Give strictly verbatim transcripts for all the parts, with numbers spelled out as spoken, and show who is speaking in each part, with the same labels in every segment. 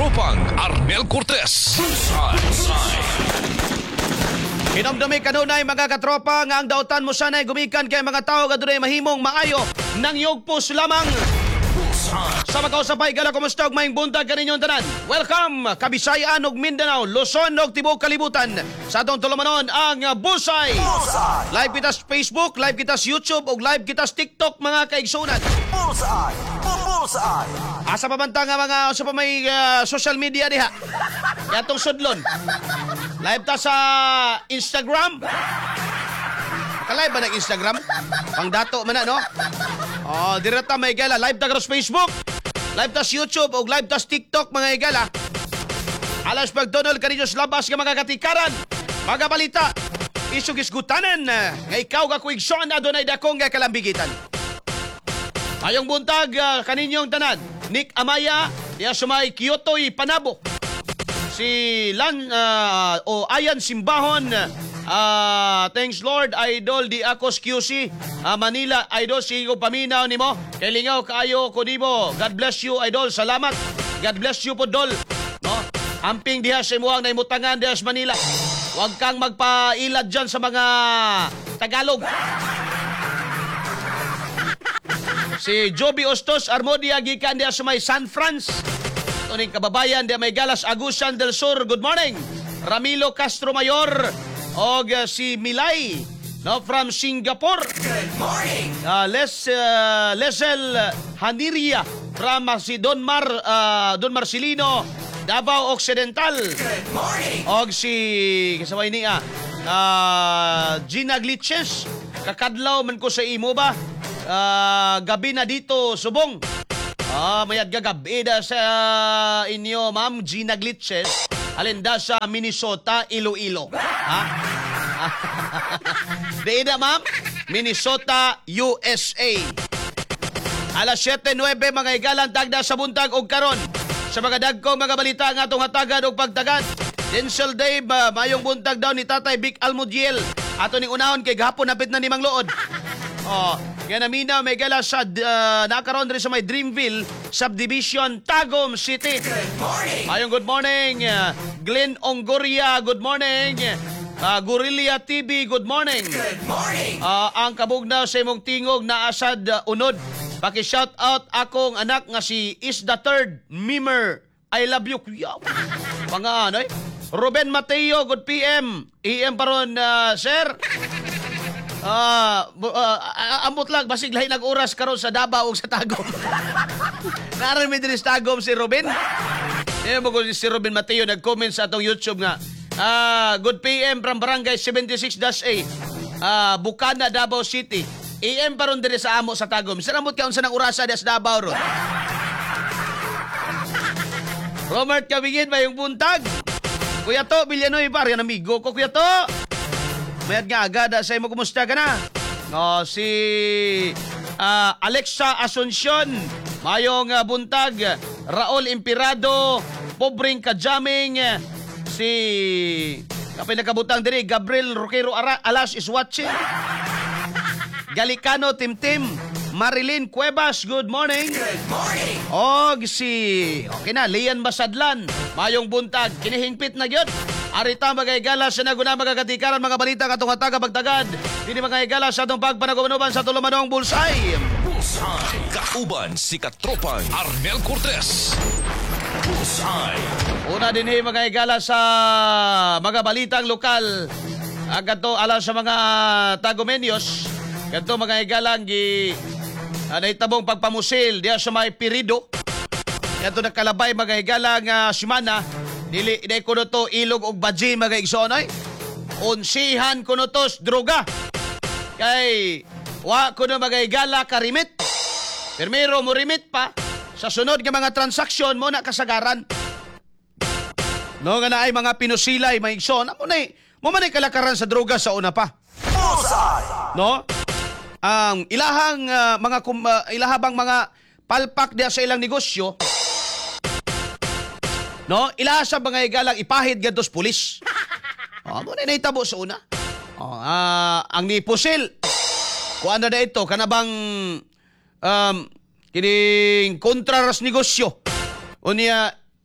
Speaker 1: Katropang Arnel Cortez.
Speaker 2: Hinamdami kanunay mga katropa nga ang dautan mo sana'y gumikan kay mga tao kadunay mahimong maayo nang yugpos lamang. Sa magkausapay gala kumusta og maayong buntag kaninyong tanan. Welcome Kabisayan ug Mindanao, Luzon ug tibuok kalibutan sa atong tulumanon ang Bullseye. Live kita sa Facebook, live kita sa YouTube ug live kita sa TikTok mga kaigsunan.
Speaker 3: Bullseye! Bullseye!
Speaker 2: Asa pa man ta nga mga sa pa may uh, social media diha. Yatong sudlon. Live ta sa Instagram. Ka-live ba ng Instagram? Pang dato man na, no? Oh, direta may igala. Live ta sa Facebook. Live ta sa YouTube o live ta sa TikTok mga igala. Alas pagtunol kaninyo sa labas nga mga katikaran. Mga balita. Isog isgutanan nga ikaw ka kuigsoan na doon ay dakong nga kalambigitan. Ayong buntag uh, kaninyong tanan. Nick Amaya, diya sumay Kyoto'y Panabo. Si Lan uh, o Ayan Simbahon, uh, thanks Lord, Idol di Akos Q C, uh, Manila, Idol, sigo paminaw ni mo. Kailingaw kaayo ko ni mo. God bless you, Idol. Salamat. God bless you po, Dol. No? Amping diha sa imuang na imutangan diha sa Manila. Huwag kang magpailad dyan sa mga Tagalog. Si Joby Ostos, Armodia, gikan diha sa may San Franz. Tuning kababayan diya may Galas Agusan del Sur. Good morning. Ramilo Castro Mayor og uh, si Milay no from Singapore.
Speaker 3: Good morning!
Speaker 2: Uh, Les uh, Lesel Haniria from uh, si Don Mar uh, Don Marcelino Davao Occidental.
Speaker 3: Good morning!
Speaker 2: Og si kasabay niya uh, Gina Glitches. Kakadlaw man ko sa imo ba? Uh, gabi na dito subong. Ah, mayad gagabi da sa inyo, Ma'am Gina Glitches. Alinda sa Minnesota, Iloilo. Ha? Di na, Ma'am? Minnesota, U S A. Alas siyete nuwebe mga igalang tagda sa buntag og karon. Sa mga dagkong mga balita nga atong hatagan og pagtagad. Denzel Dave, uh, mayong buntag daw ni Tatay Vic Almudiel. Ato ning unahon kay gahapon napit na ni Mang Luod. Oh, yan amina may gala sa uh, nakaroon rin sa may Dreamville Subdivision, Tagum City.
Speaker 3: Good morning!
Speaker 2: Ayong good morning. Uh, Glenn Ongoria, good morning. Uh, Guerrilla T V, good morning.
Speaker 3: Good morning!
Speaker 2: Uh, ang kabugnaw sa imong tingog na asad uh, unod. Paki-shout out akong anak nga si Is the Third Mimer. I love you, kuya. Mga ano eh. Ruben Mateo, good P M. E M paron, uh, sir. Ah, uh, uh, ambot lang basig lahi nag-oras karon sa Davao ug sa Tagum. Naran mi diri sa Tagum si Ruben. Eh mo ko si Ruben Mateo nag-comment sa atong YouTube nga. Ah, good P M from Barangay seventy-six dash A. Ah, Bukana, Davao City. E M paron diri sa amo sa Tagum. Sir ambot ka unsa nang orasa diha sa Davao ron. Robert Kabigin ba yung buntag? Kuya To, Villanueva, pare ang amigo ko, Kuya To. Mayad nga agad sa imo, kumusta ka na? No, si uh, Alexa Asuncion, mayong uh, buntag, Raul Impirado, Pobreng Kajaming, si kapay nakabutang diri, Gabriel Roquero Ara, Alas is watching. Galicano Timtim, Marilyn Cuevas, good morning.
Speaker 3: Good morning!
Speaker 2: Og si, okay na, Lian Basadlan, mayong buntag, kinihingpit na gyud. Arita mga igala sa naguna mga katikaran mga balita katong hataga pagtagad. Dili mga igala sa atong pagpanagumanuban sa tulumanong Bullseye.
Speaker 1: Bullseye. Kauban si Katropang Arnel Cortez. Bullseye.
Speaker 2: Una din eh, mga igala sa mga balitang lokal. Agato ala sa mga tagomenyos. Ganto mga igalang gi uh, naitabong pagpamusil diya sa may Pirido. Ganto nakalabay mga igalang uh, simana. Dili day kuno to ilog og badji mga igsoonay. Unsihan kuno tos droga. Kay wa kuno mga igala karimit. Primero mo rimit pa sa sunod nga mga transaksyon mo na kasagaran. No nga na ay mga pinusilay mga igsoon. Amo nay mo man ay kalakaran sa droga sa una pa.
Speaker 3: Bullseye!
Speaker 2: No? Ang ilahang uh, mga kum, uh, ilahabang mga palpak diya sa ilang negosyo. No, ilaha sa mga igalang ipahid gadtos pulis. Oh, mo na naitabo sa una. Oh, uh, ang nipusil. Kuan na ito kanabang um kining kontraras negosyo. Unya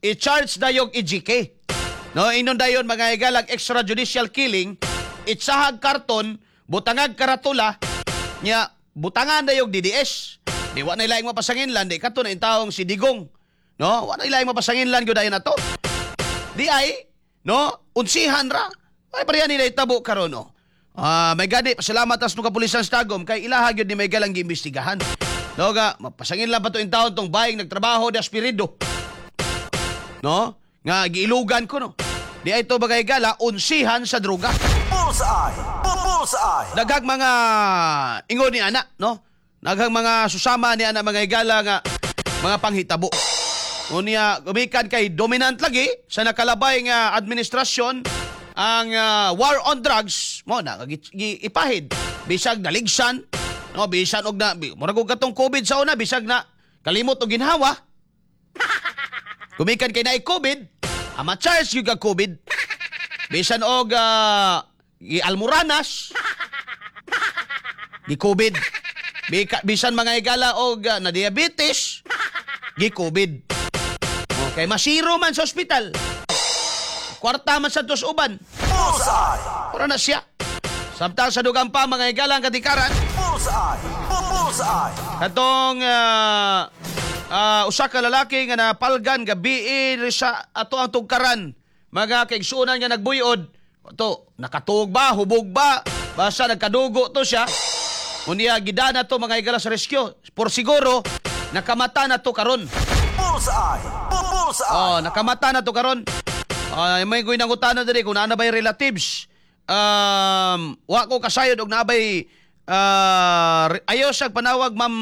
Speaker 2: i-charge dayog i G K. No, inon dayon mga igalag extrajudicial killing, itsahag karton, butangag karatula, nya butangan dayog D D S. Di wa na ilaing mapasanginlan, di kato na intawong si Digong. No, wa na ilaing mapasanginlan gyud dayon nato. Di ay, no, unsihan ra. Ay pareha nila itabo karon no. Ah, may gadi pasalamat as no kapulisan sa Tagum kay ilaha gyud ni may galang giimbestigahan. No ga, mapasangin lang ba to intawon tong baying nagtrabaho de aspirido. No? Nga giilugan ko no. Di ay to bagay gala unsihan sa droga.
Speaker 3: Bullseye! Bullseye!
Speaker 2: Daghang mga ingon ni ana, no? Daghang mga susama ni ana mga igala nga mga panghitabo. Unya gumikan kay dominant lagi sa nakalabay nga administrasyon ang uh, war on drugs mo na ipahid bisag naligsan, no, bisan og na murag og katong COVID sa una bisag na kalimot og ginhawa. Gumikan kay naay COVID, ama charge gyud ka COVID. Bisan og uh, gi-almoranas, gi-COVID. Bisan mga igala og uh, na diabetes, gi-COVID. Okay, masiro man sa ospital. Kwarta man sa tos uban.
Speaker 3: Bullseye!
Speaker 2: Pura na siya. Samtang sa dugang pa mga igalang katikaran,
Speaker 3: Bullseye! Bullseye!
Speaker 2: katong uh, uh, usa ka lalaki nga napalgan gabi sa ato ang tugkaran. Mga kaigsunan nga nagbuyod. To, nakatug ba, hubog ba, basta nagkadugo to siya. Unya gidana to mga igala sa rescue. Por siguro nakamata na to karon.
Speaker 3: Bullseye! Bullseye!
Speaker 2: Oh, nakamata na to karon. Uh, may goy nang utana diri kung naa bay relatives. Um, wa ko kasayod og naabay uh, ayo sa panawag ma'am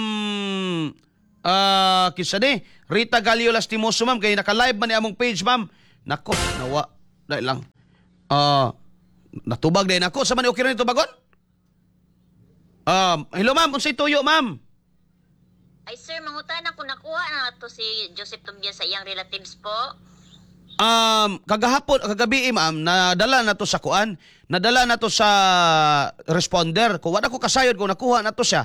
Speaker 2: uh, kinsa ni Rita Galio Lastimoso ma'am kay naka-live man ni among page ma'am. Nako, nawa dai lang. Uh, natubag din ako sa man okay ra nito bagon? Um, hello ma'am, unsay tuyo ma'am?
Speaker 4: Ay sir, mangutan ako nakuha na to si Joseph Tobias sa iyang relatives po.
Speaker 2: Um, kagahapon, kagabi ma'am, nadala na to sa kuan, nadala na to sa responder. Kung wala ko kasayod kung nakuha na to siya.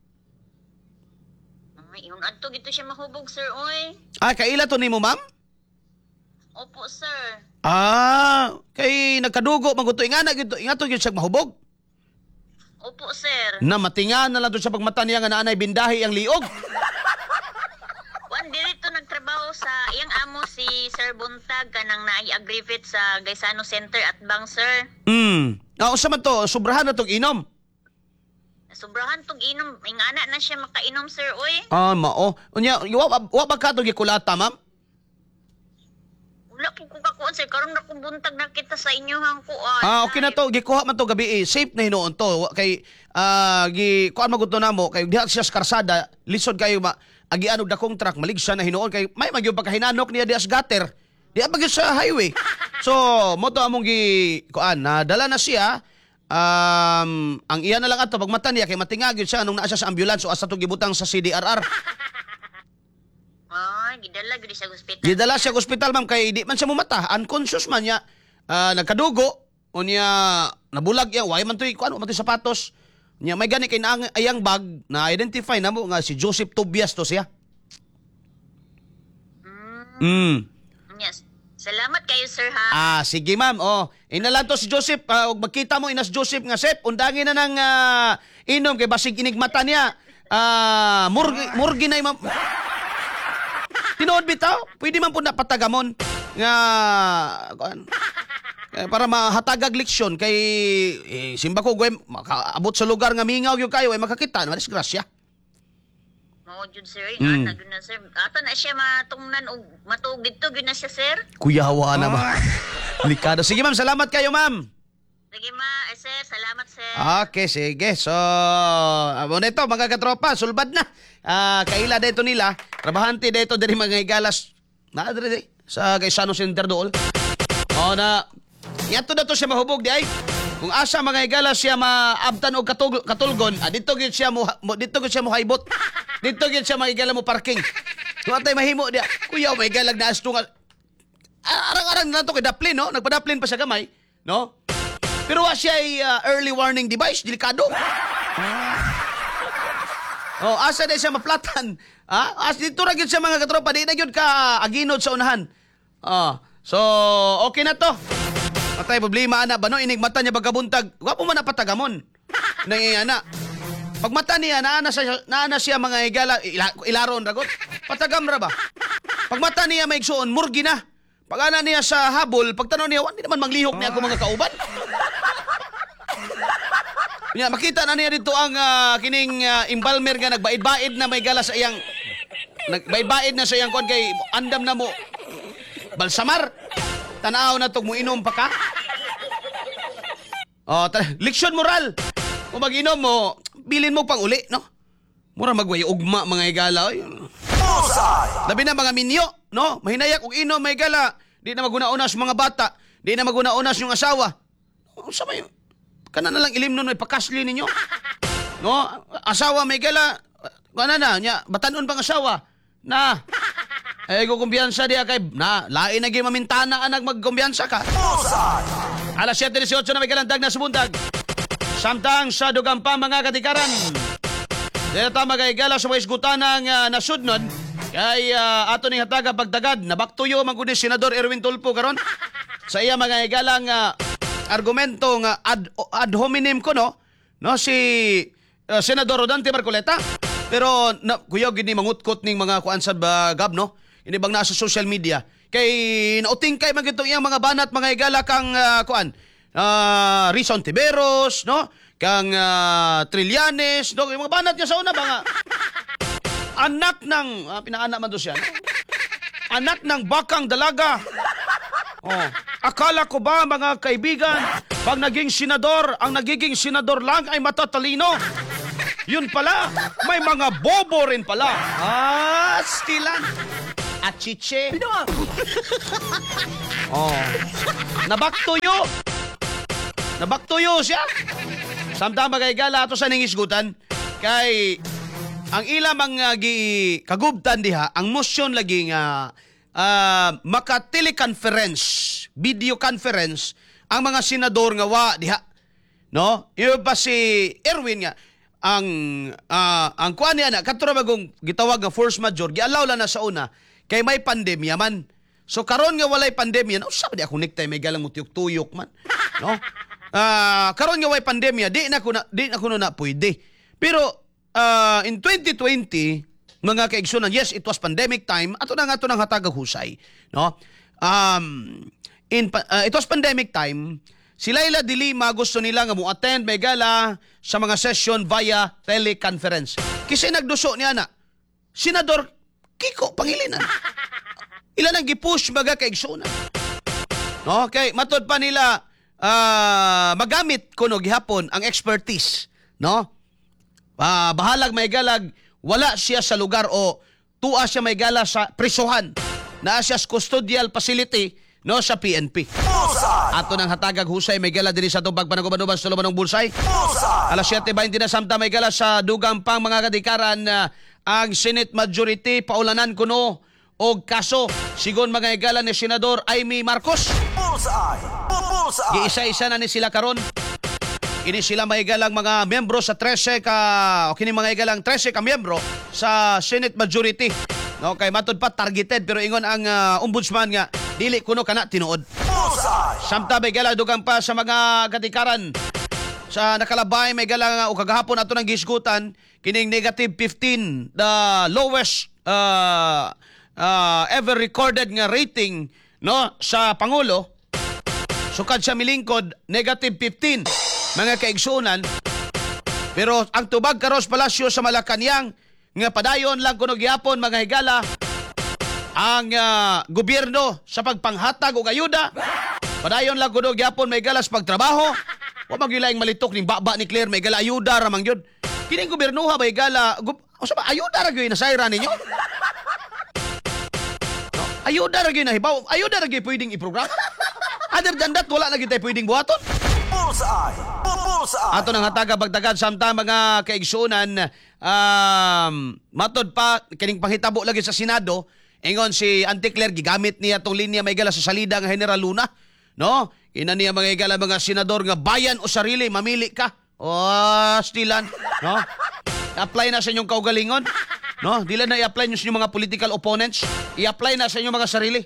Speaker 4: Ay, yung adto gito siya mahubog sir, oy.
Speaker 2: Ah, kaila to nimo ma'am?
Speaker 4: Opo sir.
Speaker 2: Ah, kay nagkadugo maguto ingana gito, ingato gyud siya mahubog.
Speaker 4: Opo sir.
Speaker 2: Na matingan na lang to sa pagmata niya nga naanay bindahi ang liog.
Speaker 4: Wan dirito nagtrabaho sa iyang amo si Sir Buntag kanang nai-aggravate sa Gaisano Center at Bang sir.
Speaker 2: Hmm. Ah, usa man to, sobrahan na tong inom.
Speaker 4: Sobrahan tong inom, ingana na siya makainom sir, oy.
Speaker 2: Ah, mao. Unya, wa wa ba ka to gikulata ma'am?
Speaker 4: Wala ko kung kakuan sir, karon na kong buntag na kita sa inyohang kuan.
Speaker 2: Ah, okay na to. Gikuha man to gabi eh. Safe na hinuon to. Kay, ah, gi, kuan maguto na mo. Kay, diha siya sa karsada. Lisod kayo ma, agian og dakong truck. Maligsa na hinuon. Kay, may magyong pagkahinanok niya diha sa gutter. Diha bagay sa highway. So, mo to among gi, kuan, nadala na siya. Um, ang iya na lang ato, pagmata niya, kay matingag yun siya nung naa siya sa ambulance o asa to gibutang sa C D R R.
Speaker 4: Ay, gidala gid sa ospital.
Speaker 2: Gidala siya sa ospital, ma'am, kay di man siya mumata. Unconscious man niya. Ah, nagkadugo. O niya, nabulag yan. Way man to, kuan, man to sapatos. Niya, may gani kay naang ayang bag na identify na mo nga si Joseph Tobias to siya. Mm.
Speaker 4: Yes. Salamat kayo sir ha.
Speaker 2: Ah, sige ma'am. Oh, inalan to si Joseph. Ah, og magkita mo inas Joseph nga sep, undangin na ng ah, inom kay basig inigmata niya. Ah, murgi murgi na ma'am. Tinuod bitaw, pwede man po napatagamon nga kuan. Eh, para mahatagag leksyon kay eh, simba ko gwen makaabot sa lugar nga mingaw gyud kayo ay makakita na disgrasya.
Speaker 4: Mao jud sir,
Speaker 2: Mm.
Speaker 4: mm. na sir. Ato na siya matungnan og matug dito gyud na siya sir.
Speaker 2: Kuyawa na ba? Likado. Sige ma'am, salamat kayo ma'am.
Speaker 4: Sige ma, eh, sir, salamat sir.
Speaker 2: Okay, sige. So, amo nito mga katropa, sulbad na. Ah, kaila dito nila, trabahante dito diri mga igalas. Na diri sa Gaisano Center dool. Oh na, yato na to siya mahubog di ay. Kung asa mga igalas siya maabtan og katug katulgon, ah, dito gyud siya mo, mo dito gyud siya mo haibot. Dito gyud siya mga igala mo parking. Kung atay mahimo dia, kuya may galag na astungal. Arang-arang na to kay daplin no, nagpadaplin pa siya gamay, no? Pero wa siya ay uh, early warning device, delikado. Oh, asa na siya maplatan. Ha? As dito ra gyud sa mga katropa, di na gyud ka aginod sa unahan. Oh, so okay na to. Patay problema ana ba no inig mata niya pagkabuntag. Wa po man na patagamon. Nang ana. Pag mata niya naana siya naana siya mga higala ila, ilaron ragot. Patagam ra ba? Pag mata niya maigsuon murgi na. Pag ana niya sa habol, pag tanaw niya, hindi naman maglihok niya ako mga kauban. Nya makita na niya dito ang uh, kining uh, embalmer nga nagbaid-baid na may gala sa iyang nagbaid-baid na sa iyang kon kay andam na mo balsamar. Tanaw na tog mo inom pa ka. Oh, ta- leksyon moral. Kung mag-inom mo, bilin mo pang uli, no? Mura magway ugma mga higala. Oy.
Speaker 3: Bullseye!
Speaker 2: Labi na mga minyo, no? Mahinayak og inom may gala. Di na maguna-unas mga bata. Di na maguna-unas yung asawa. O, sa may kana na lang ilim nun may pakasli ninyo. No? Asawa may gala. Kana na nya batanon pang asawa. Na. Ay ko kumbiyansa diya kay na lain na gyud mamintana anak magkumbiyansa ka.
Speaker 3: Bullseye!
Speaker 2: Alas siyete disiotso na may galandag na sumundag. Samtang sa dugang pa mga katikaran. Dito tama kay gala sa waisgutan ng uh, nasudnod. Kay uh, ato ni hataga pagtagad na baktuyo man kundi Senador Erwin Tulfo karon. Sa iya mga igalang uh, argumento nga ad, ad hominem ko no. No si uh, Senador Rodante Marcoleta. Pero na, kuya gini mangutkot ning mga kuan sa uh, gab no. Ini bang nasa social media. Kay nauting kay man gitong iyang mga banat mga igala kang uh, kuan. Uh, Rison Tiberos, no? Kang uh, Trillanes, no? Yung mga banat niya sa una ba nga? Anak ng, uh, pinaanak man doon siya, no? Anak ng bakang dalaga. Oh. Akala ko ba mga kaibigan, pag naging senador, ang nagiging senador lang ay matatalino? Yun pala, may mga bobo rin pala. Ah, stilan. At chiche. Oh. Nabaktuyo. Nabaktuyo siya. Samtang magay-gala ato sa ningisgutan. Kay, ang ila mga gi kagubtan diha, ang motion lagi nga uh, maka-teleconference, video conference, ang mga senador nga wa diha. No? Iyo pa si Erwin nga, ang uh, ang kuan niya na, katuro bagong gitawag nga force majeure, gialaw lang na sa una, kay may pandemya man. So karon nga walay pandemya, no, sabi di ako niktay may galang mo tuyok-tuyok man. No? Uh, karon nga way pandemya, di na ko na di na ko na pwede. Pero uh, in twenty twenty, mga kaigsunan, yes, it was pandemic time. Ato na nga ito ng hatag husay, no? Um, in uh, it was pandemic time. Si Laila de Lima gusto nila nga mo attend may gala sa mga session via teleconference. Kasi nagduso niya na Senador Kiko Pangilinan. Ilan ang gipush mga kaigsunan. No, okay, matod pa nila Uh, magamit kuno gihapon ang expertise, no? Uh, bahalag may galag, wala siya sa lugar o tuwa siya may gala sa prisuhan. Naa siya sa custodial facility, no, sa P N P.
Speaker 3: Bullseye!
Speaker 2: Ato nang hatagag husay may gala diri sa tubag panaguban-uban sa luban ng bulsay.
Speaker 3: Bullseye!
Speaker 2: Alas siyete bainte na samta may gala sa dugang pang mga kadikaran uh, ang Senate majority paulanan kuno og kaso sigon mga igala ni Senador Amy Marcos.
Speaker 3: Bullseye! Bullseye!
Speaker 2: Giisa-isa na ni sila karon. Ini sila maigalang mga miyembro sa thirteen ka o kini mga igalang thirteen ka miyembro sa Senate majority. No, kay matud pa targeted pero ingon ang uh, ombudsman nga dili kuno kana tinuod.
Speaker 3: Bullseye!
Speaker 2: Samta may galang dugang pa sa mga katikaran sa nakalabay may galang o kagahapon ato nang gisgutan kining negative fifteen, the lowest uh, uh, ever recorded nga rating, no, sa Pangulo. Sukad sa milingkod, negative fifteen, mga kaigsunan. Pero ang tubag karos palasyo sa Malacañang, nga padayon lang kuno gihapon mga higala, ang uh, gobyerno sa pagpanghatag og ayuda, padayon lang kuno gihapon may higala sa pagtrabaho, wa magilaing malitok ning baba ni Claire, may higala ayuda ramang yun. Kining gobyerno ha, may higala, o sa ba, ayuda ra gyud nasayra ninyo? No? Ayuda ra gyud nahibaw, ayuda ra gyud pwedeng iprograma. Other than that, wala na kita pwedeng buhaton.
Speaker 3: Bullseye! Bullseye!
Speaker 2: Ato nang hataga bagdagad samtang mga kaigsunan, um, matod pa kining panghitabo lagi sa Senado, ingon si Auntie Claire gigamit niya tong linya may gala sa salida nga General Luna, no? Ina niya mga igala mga senador nga bayan o sarili, mamili ka. Oh, stilan, no? Apply na sa inyong kaugalingon, no? Dila na i-apply niyo sa inyong mga political opponents, i-apply na sa inyong mga sarili.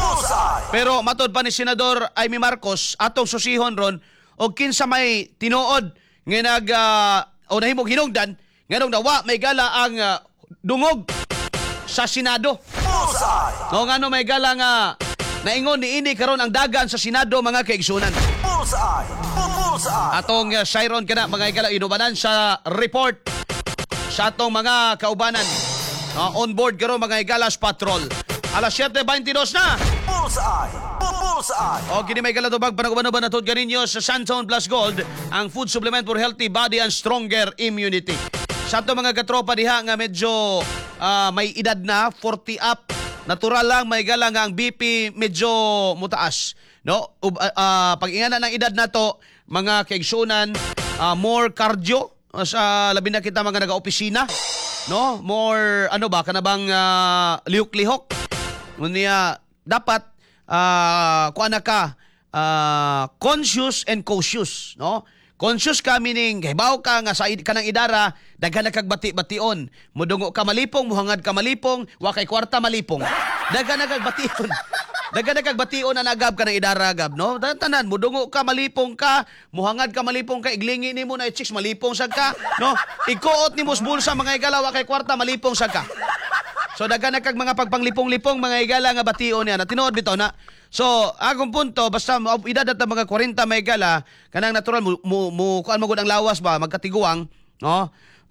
Speaker 3: Bullseye.
Speaker 2: Pero matod pa ni Senador Amy Marcos atong susihon ron og kinsa may tinuod nga nag uh, o nahimong hinungdan nganong nawa may gala ang uh, dungog sa Senado.
Speaker 3: Bullseye.
Speaker 2: O ngano may gala nga naingon ni ini karon ang dagan sa Senado mga kaigsunan.
Speaker 3: Bullseye. Bullseye.
Speaker 2: Atong uh, Siron kana mga gala inubanan sa report sa atong mga kaubanan. Uh, on board karon mga igalas patrol. Alas siyete beintidós na.
Speaker 3: Bullseye. Bullseye.
Speaker 2: O kini may galatubag panagubano-ban natod ganinyo sa Santone Plus Gold, ang food supplement for healthy body and stronger immunity. Sa ato mga katropa diha nga medyo uh, may edad na, forty up, natural lang may gala nga ang B P medyo mutaas. No? Uh, uh, pag-ingana ng edad na to, mga kaigsunan, uh, more cardio, uh, sa labi na kita mga naga-opisina, no? More, ano ba, kanabang uh, lihok-lihok. Ngunit dapat uh, kuan na ka uh, conscious and cautious, no? Conscious ka meaning hibaw ka nga sa kanang idara daghan na kag bati-bation, mudungo ka malipong, muhangad ka malipong, wa kay kwarta malipong. Daghan na kag bation. Daghan na kag bation na nagab ka ng idara gab, no? Tanan mudungo ka malipong ka, muhangad ka malipong ka, iglingi nimo na chicks malipong sad ka, no? Ikuot nimo sa bulsa mga igala wa kay kwarta malipong sad ka. So daghan na kag mga pagpanglipong-lipong mga igala nga bation niya na tinuod bitaw na. So akong punto basta edad at mga forty mga igala kanang natural mo mo, mo kuan mo gud ang lawas ba magkatiguang, no?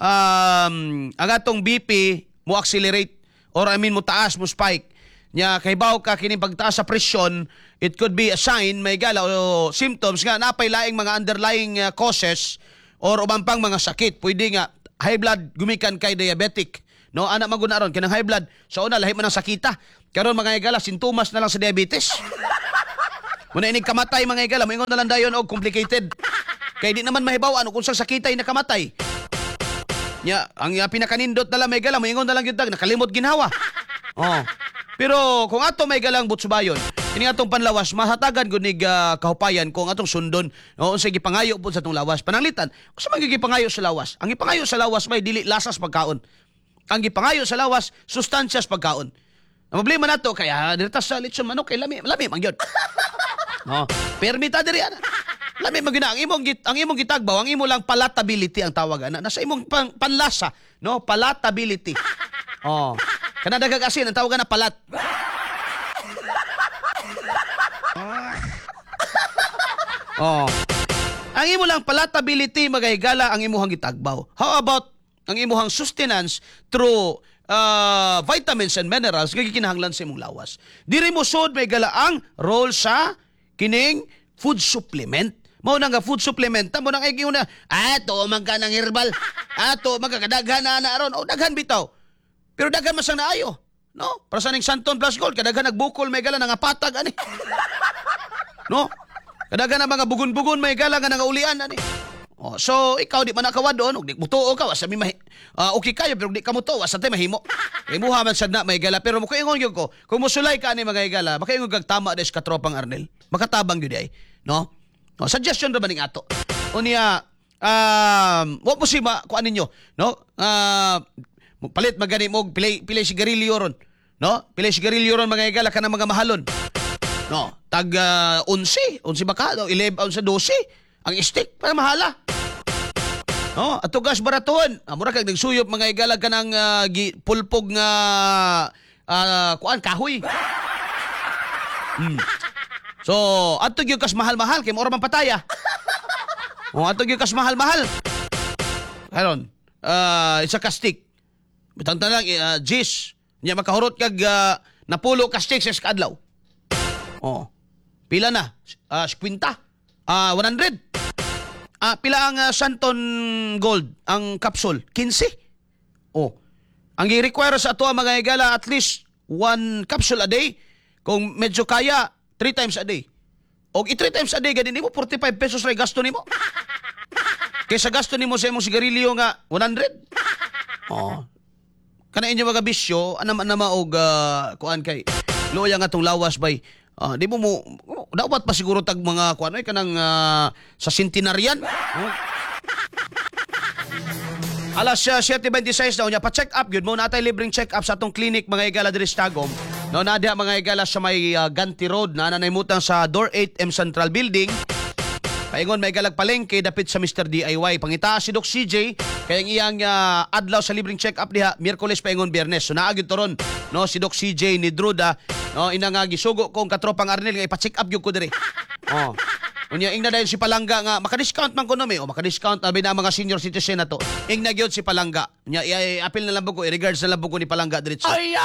Speaker 2: Um ang atong B P mo accelerate or I mean mo taas mo spike. Nya kahibaw ka kining pagtaas sa presyon, it could be a sign may igala o symptoms nga napay laing mga underlying uh, causes or ubang pang mga sakit. Pwede nga high blood gumikan kay diabetic. No, anak maguna ron kanang high blood. So una lahi man ang sakita. Karon mga igala sintomas na lang sa diabetes. Muna inig kamatay mga igala, moingon na lang dayon og complicated. Kay di naman mahibaw ano kung sa sakitay nakamatay. Nya, ang uh, pinakanindot na lang mga igala, moingon na lang gyud tag nakalimot ginhawa. Oh. Pero kung ato may galang butsubayon, ini atong panlawas mahatagan gud nig uh, kahupayan kung atong sundon no unsay gipangayo pud sa atong lawas. Pananglitan, kung sa magigipangayo sa lawas, ang gipangayo sa lawas may dili lasas pagkaon. Ang gipangayo sa lawas, sustansyas pagkaon. Ang problema nato kaya direta sa lechon manok kay lami, lami man gyud. No, permita diri ana. Lami man gyud ang imong git, ang imong gitagbaw, ang imo lang palatability ang tawag ana. Nasa imong pan, panlasa, no, palatability. Oh. Kana dagag asin ang tawag na palat. Oh. Ang imo lang palatability magahigala ang imuhang gitagbaw. How about ang imuhang sustenance through uh, vitamins and minerals nga gikinahanglan sa imong lawas. Diri mo sud may galaang role sa kining food supplement. Mao na nga food supplement mo nang ay na ato man ka nang herbal. Ato magkakadaghan na na aron. O daghan bitaw. Pero daghan masang naayo. No? Para sa ning Santone Plus Gold kadaghan nagbukol may gala nga patag ani. No? Kadaghan na mga bugon-bugon may gala nga nangaulian ani. Oh, so ikaw di man nakawad doon, ug di mutuo ka wasa mi mahi, uh, okay kayo pero di ka mutuo wasa tay mahimo. Kay muha man sad na may gala pero mo ingon gyud ko, kung musulay ka ni mga igala, makaingon kag tama des ka tropang Arnel. Makatabang gyud ay, no? No, suggestion ra ba ning ato. Unya um, wa po si ma kuan ninyo, no? Uh, palit magani mo pilay pilay sigarilyo ron, no? Pilay sigarilyo ron mga igala kanang mga mahalon. No, tag uh, onse, onse baka, eleven onse twelve. Ang stick para mahala. No, ato gas baraton. Amura kag nagsuyop mga igalag kanang uh, pulpog nga uh, kuan kahoy. Hmm. So, ato gyud kas mahal-mahal kay mura man pataya. O ato gyud kas mahal-mahal. Karon, uh, isa ka stick. Bitang tanang uh, jis, nya makahurot kag uh, napulo ka stick sa adlaw. Oh. Pila na? Uh, fifty. Ah, uh, one hundred. Ah, pila ang uh, Santone Gold ang capsule? fifteen. Oh. Ang i-require sa ato mga igala at least one capsule a day. Kung medyo kaya, three times a day. Og i three times a day gani nimo forty-five pesos ra gasto nimo. Kaysa gasto nimo sa imong sigarilyo nga one hundred. Oh. Kana inyo mga bisyo, anam anama og uh, kuan kay loya nga tong lawas bay. Ah, di mo mo dapat pa siguro tag mga kuan ay kanang uh, sa centenarian. Oh. Alas uh, seven twenty-six daw niya pa check up gyud mo natay libreng check up sa atong clinic mga igala diri sa Tagum. No, na diha mga higala sa may uh, Ganti Road na nanaymutan sa Door eight M Central Building. Paingon may galag palengke dapit sa Mister D I Y. Pangita si Doc C J kay ang iyang uh, adlaw sa libreng check-up diha Miyerkules paingon Biyernes. So naagid toron no si Doc C J ni Druda no ina nga gisugo kong katropang Arnel nga ipa-check up gyud ko diri. Oh. Unya ingna dayon si Palangga nga maka-discount man ko no mi o maka-discount abi na mga senior citizen na to. Ingna gyud si Palangga. Nya i-appeal na lang ko i-regards na lang ko ni Palangga diretso. Ay.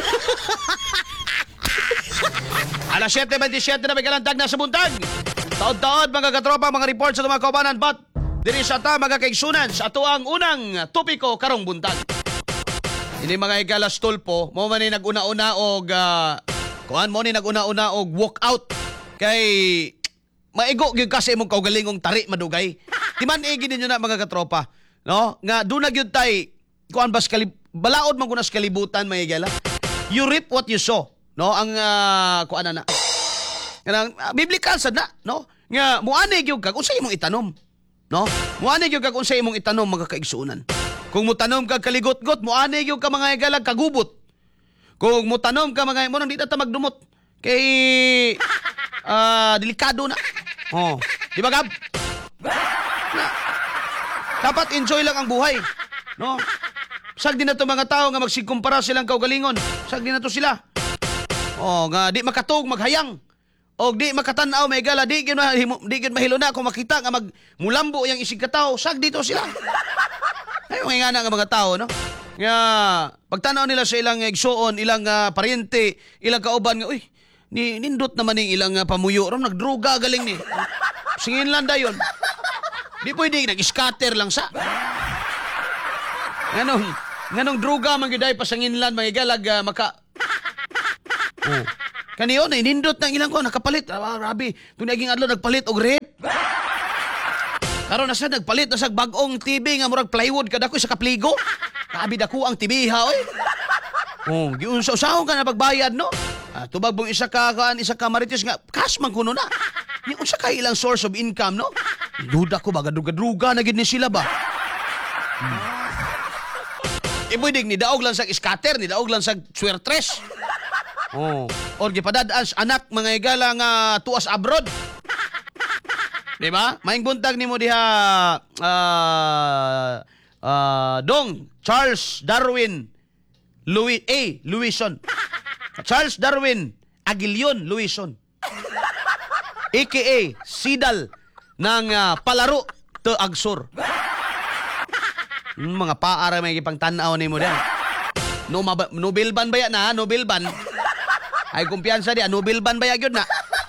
Speaker 2: Alas siyete twenty-seven na may kalantag na sa buntag. Taod-taod mga katropa, mga report sa mga kaubanan, but diri sa ta mga kaigsunan sa ato ang unang topiko karong buntag. Ini mga igalas tulpo, mo man ni nag-una-una og uh, kuan mo ni nag-una-una og walk out kay maigo gyud kasi imong kaugalingong tari madugay. Di man igi ninyo na mga katropa, no? Nga dunag gyud tay kuan bas kalib balaod man kunas kalibutan mga igala. You reap what you sow, no? Ang uh, kuan na. Kanang uh, biblical sad na, no? Nga muani gyud kag unsay imong itanom, no? Muani gyud kag unsay imong itanom mga kaigsunan. Kung mutanom kag kaligot-got, muani gyud ka mga igalag kagubot. Kung mutanom ka mga mo nang di ta magdumot kay uh, delikado na. Oh, di ba gab? Na, dapat enjoy lang ang buhay, no? Sag din na to mga tao nga magsigkumpara silang kaugalingon. Sag din na to sila. Oh, nga di makatug maghayang. Og di makatanaw may gala di gyud di gyud mahilo na kung makita nga magmulambo yang isig ka tao, sag dito sila. Ay nga nga mga tao no. Nga pagtanaw nila sa ilang igsuon, ilang uh, paryente, ilang kauban nga uy, ni nindot naman ning ilang uh, pamuyo ron nagdruga galing ni. Singin lang dayon. Di pwede nag-scatter lang sa. Nganong nganong druga man gyud ay pasanginlan mga galag uh, maka oh. Kaniyo na inindot ng ilang ko nakapalit. Ah, rabi, kung naging adlaw nagpalit og rep. Karon na sa nagpalit na sa bag-ong T V nga murag plywood kada ko sa kapligo. Kaabi dako ang T V ha oy. Oh, giunsa-usahon ka na pagbayad no. Ah, tubag bong isa ka kan isa ka marites nga cash man kuno na. Ni unsa ka ilang source of income no? Duda ko baga duga-duga na gid ni sila ba. Hmm. Ibudig ni daog lang sa scatter, ni daog lang sa swertres. Oh, or gipadadaan sa anak mga igala nga tuas abroad. Di ba? Maing buntag nimo diha uh, uh, Dong Charles Darwin Louis A. Louison. Charles Darwin Aguilion Louison. A K A Sidal ng uh, palaro to Agsur. Hmm, mga paara may ipang tanaw nimo diha. No Nobel ban baya na, Nobel ban. Ay kumpiyansa di, Nobel ban baya gyud na.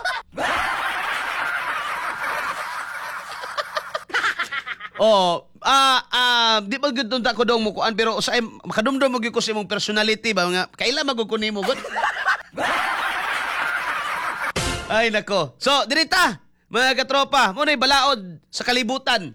Speaker 2: Oh, ah ah di ba gyud tunta ko dong mo kuan pero sa makadumdum mo gyud ko sa imong personality ba nga kaila magukuni mo gud. Ay nako. So, dirita mga katropa, mo nay balaod sa kalibutan.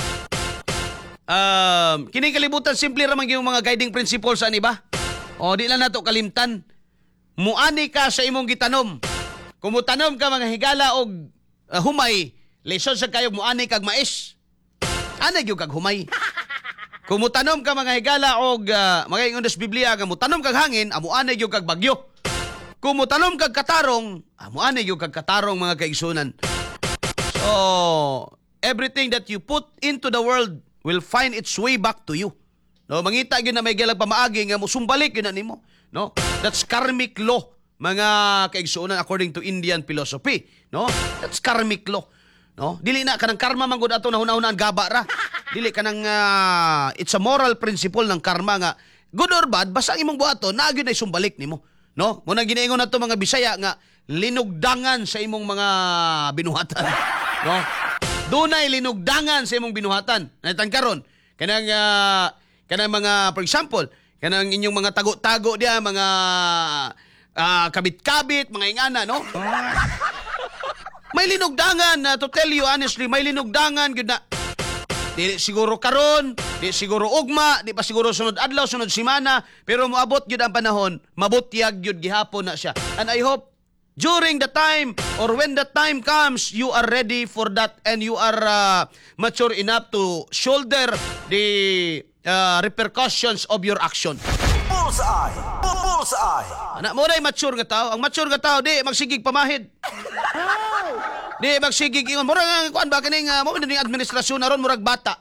Speaker 2: Um, kini kalibutan simple ra man gyud mga guiding principles ani ba? Oh, di lang nato kalimtan. Muani ka sa imong gitanom. Kung mutanom ka mga higala og uh, humay, lesson sa kayog muani kag mais. Ana gyud kag humay. Kung mutanom ka mga higala og uh, mga ingon sa Biblia nga mutanom kag hangin, amuani gyud kag bagyo. Kung mutanom kag katarong, amuani gyud kag katarong mga kaigsunan. So, everything that you put into the world will find its way back to you. No, mangita gyud na may gilag pamaagi nga musumbalik gyud na nimo. No? That's karmic law, mga kaigsuonan according to Indian philosophy, no? That's karmic law, no? Dili na kanang karma man gud ato na hunahunaan gaba ra. Dili kanang uh, it's a moral principle ng karma nga good or bad basta ang imong buhaton na gyud ay sumbalik nimo, no? Mo na ginaingon nato mga Bisaya nga linugdangan sa imong mga binuhatan, no? Dunay linugdangan sa imong binuhatan. Naitan karon kanang uh, kanang mga for example kanang inyong mga tago-tago diya, mga uh, kabit-kabit, mga ingana, no? May linugdangan, uh, to tell you honestly, may linugdangan, yun na, di siguro karon, di siguro ugma, di pa siguro sunod adlaw, sunod simana, pero moabot yun ang panahon, mabutyag yun, gihapon na siya. And I hope, during the time, or when the time comes, you are ready for that, and you are uh, mature enough to shoulder the Uh, repercussions of your action.
Speaker 3: Bullseye. Bullseye.
Speaker 2: Anak mo na mature nga tao. Ang mature nga tao, di magsigig pamahid. Di magsigig ingon. Murag, kuan ba, kaning, uh, mo ni administrasyon na ron, murag bata.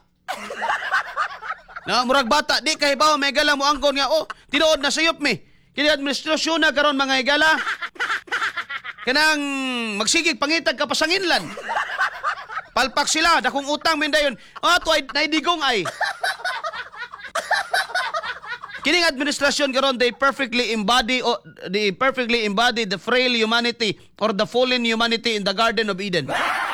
Speaker 2: Na, murag bata. Di kahibaw, may gala mo angkon nga, oh, tinuod na sayop mi. Kini administrasyon na karon mga igala. Kanang magsigig pangitag ka pasanginlan. Palpak sila, dakong utang mindayon. Ah, to ay naidigong ay. Kining administrasyon karon they perfectly embody or they perfectly embody the frail humanity or the fallen humanity in the Garden of Eden.